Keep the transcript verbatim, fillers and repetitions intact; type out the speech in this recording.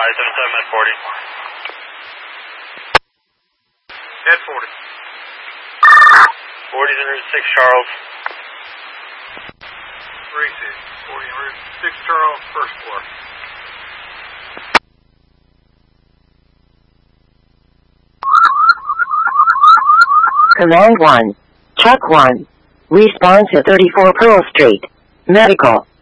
five seven seven at forty. At forty. forty's in Route six, Charles. Racing. forty in Route six, Charles, first floor. Command one. Chuck one. Response to thirty-four Pearl Street. Medical.